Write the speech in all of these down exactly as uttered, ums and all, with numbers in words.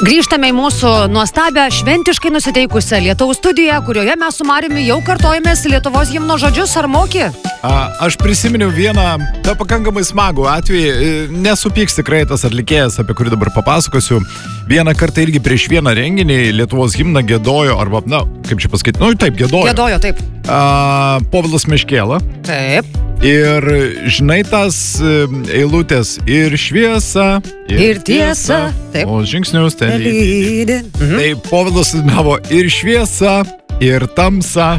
Grįžtame į mūsų nuostabią, šventiškai nusiteikusią Lietuvos studiją, kurioje mes su Mariumi jau kartojamės Lietuvos himno žodžius. Ar moki? A, aš prisiminiau vieną tą pakankamai smagų atvejį. Nesupyks tikrai tas atlikėjas, apie kurį dabar papasakosiu. Vieną kartą irgi prieš vieną renginį Lietuvos himną giedojo, arba, na, kaip čia pasakyti, nu, taip, giedojo. Giedojo, taip. A, Povilas Meškėla. Taip. Ir žinai tas eilutės ir šviesa, ir, ir tiesa, tiesa o žingsnius ten lydi. Mhm. Tai Povilas dainavo ir šviesa, ir tamsa.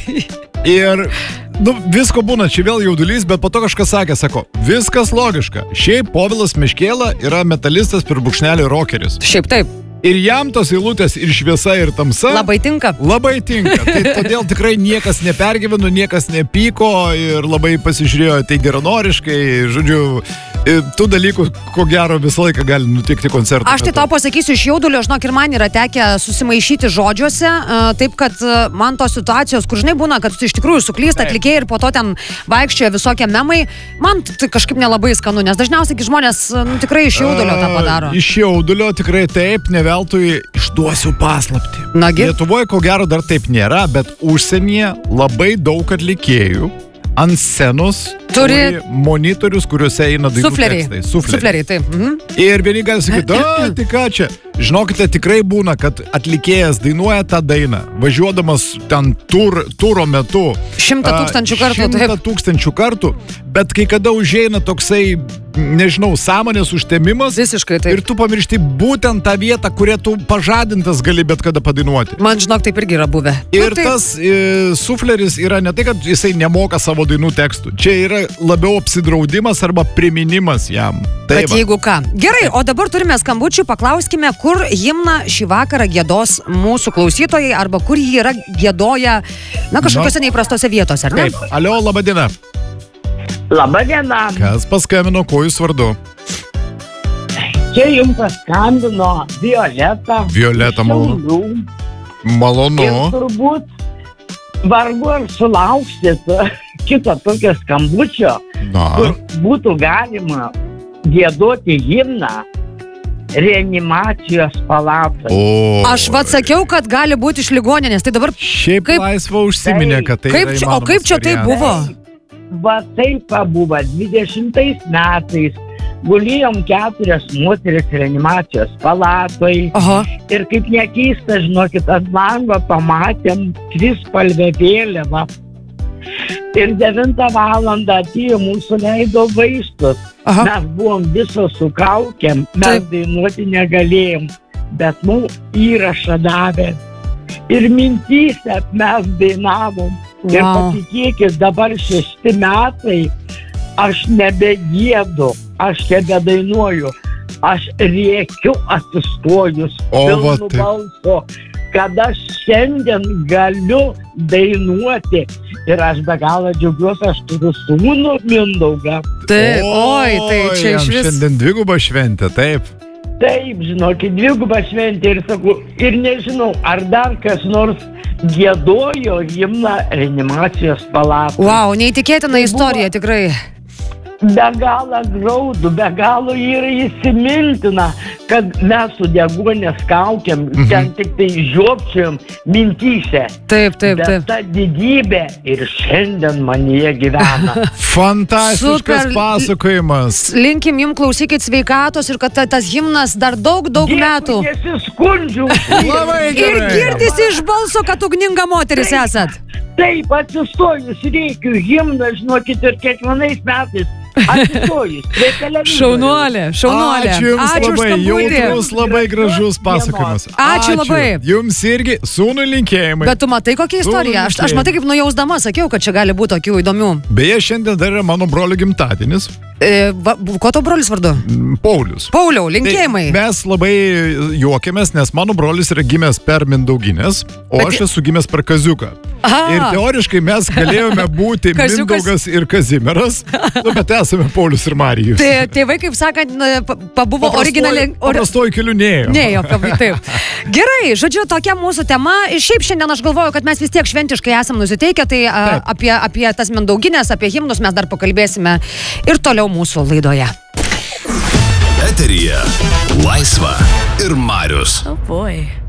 Ir, nu, visko būna, čia vėl jaudulys, bet po to kažkas sakė, sako, viskas logiška. Šiaip Povilas Meškėla yra metalistas per brūkšnelį rokeris. Šiaip taip. Ir jam tos eilutės ir šviesa, ir tamsa labai tinka. Labai tinka. Tai todėl tikrai niekas nepergyveno, niekas nepyko ir labai pasižiūrėjo tai geranoriškai. Žodžiu, tų dalykų, ko gero, visą laiką gali nutikti koncertų. Aš tai tau pasakysiu iš jaudulio, žinok, ir man yra tekę susimaišyti žodžiuose, taip kad man tos situacijos, kur žinai būna, kad tu iš tikrųjų suklysta atlikėjai ir po to ten vaikščioja visokie memai, man tai kažkaip nelabai skanu, nes dažniausiai žmonės nu, tikrai iš jaudulio tą padaro. Iš jaudulio tikrai taip, ne veltui išduosiu paslaptį. Nagi? Lietuvoje ko gero dar taip nėra, bet užsienyje labai daug atlikėjų ant scenos turi, turi monitorius, kuriuose eina dainų tekstai. Sufleriai. Sufleriai, taip. Mhm. Ir vieni gali sakyti, a, tai ką čia? Žinokite, tikrai būna, kad atlikėjas dainuoja tą dainą, važiuodamas ten tur, turo metu. Šimtą tūkstančių kartų. Šimtą taip. tūkstančių kartų, bet kai kada užeina toksai, nežinau, sąmonės užtemimas. Visiškai taip. Ir tu pamiršti būtent tą vietą, kurią tu pažadintas gali bet kada padainuoti. Man, žinok, taip irgi yra buvę. Ir nu, tas e, sufleris yra ne tai, kad jisai nemoka savo dainų tekstų. Čia yra labiau apsidraudimas arba priminimas jam. Tai kad va. Jeigu ką. Gerai, o dabar turime skambučių, paklauskime, kur himną šį vakarą giedos mūsų klausytojai arba kur jį yra giedoja, na, kažkokiose neįprastose vietose, ar ne? Taip, alio, laba diena. Labą dieną. Kas paskambino, kuo jūs vardu? Čia jums paskambino Violeta. Violeta, malonu. Malonu. Ir turbūt vargu ar sulauksit kito tokio skambučio, Na. kur būtų galima giedoti himną reanimacijos palatoj. O. Aš vat sakiau, kad gali būti iš ligoninės, tai dabar... Šiaip kaip- laisva užsiminė, kad tai Kaip yra čia, o įmanomas kaip čia tai variantas. buvo? Va taip buvo, dvidešimtais metais gulėjom keturias moteris reanimacijos palatoj. Aha. Ir kaip nekeista, žinokit, ant lango pamatėm trispalvę vėliavą. Ir devintą valandą atėjo mūsų leido vaistus. Aha. Mes buvom visos su kaukėm, mes Taip. dainuoti negalėjom, bet mums įrašą davė. Ir mintyse mes dainavom. Ir Wow. patikėkit, dabar šešti metai, aš nebegiedu, aš nebedainuoju, aš rėkiu atsistojus O, va pilnu taip. balso, kad aš šiandien galiu dainuoti. Ir aš be galo džiaugiuosi, aš turiu sūnų Mindaugą. Tai, oi, tai čia jam iš vis... Šiandien dviguba šventė, taip. Taip, žinokit, dvigubą šventę ir sakau, ir nežinau, ar dar kas nors giedojo himną reanimacijos palatoj. Wow, neįtikėtina istorija, tikrai. Be galo graudu, be galo yra įsimintina, kad mes su deguonės kaukėm, Mhm. ten tik tai žiopčiojom mintyse. Taip, taip, Bet taip. ta didybė ir šiandien manyje gyvena. Fantastiškas Super. pasakojimas. Linkim jums klausykit sveikatos ir kad ta- tas himnas dar daug, daug metų. Nesiskundžiu. Labai Ir gerai. girdisi iš balso, kad ugninga moteris esat. Taip, atsistojus reikiu himną, žinokit, ir kiekvienais metais atsistojus prie televizoriaus. Šaunuolė, šaunuolė. Ačiū jums Ačiū už labai, skambutį. jautrus, labai gražus pasakojimas. Ačiū labai. Jums irgi sūnų linkėjimai. Bet tu matai kokią istoriją? Aš, aš matai kaip nujausdama sakiau, kad čia gali būti tokių įdomių. Beje, šiandien dar yra mano brolio gimtadienis. E, va, ko to brolis vardu? Paulius. Pauliau, linkėjimai. Tai mes labai juokiamės, nes mano brolis yra gimęs per Mindauginės, o Bet- aš esu gimęs per Kaziuką. Aha. Ir teoriškai mes galėjome būti Kaziukas. Mindaugas ir Kazimieras, nu, bet esame Paulius ir Marijus. Tai tėvai, kaip sakant, na, pa- pabuvo originaliai. Paprastoji keliu nėjo. Nėjo, taip. Gerai, žodžiu, tokia mūsų tema. Ir šiaip šiandien aš galvoju, kad mes vis tiek šventiškai esam nusiteikę, tai a, Taip. apie, apie tas Mindauginės, apie himnus mes dar pakalbėsime ir toliau mūsų laidoje. Eteryje Laisva ir Marius. Oh boy.